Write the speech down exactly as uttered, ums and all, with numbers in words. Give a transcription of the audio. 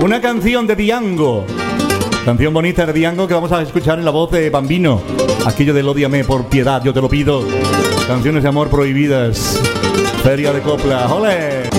Una canción de Diango. Canción bonita de Diango que vamos a escuchar en la voz de Bambino. Aquello del ódiame por piedad, yo te lo pido. Canciones de amor prohibidas. Feria de copla. ¡Ole!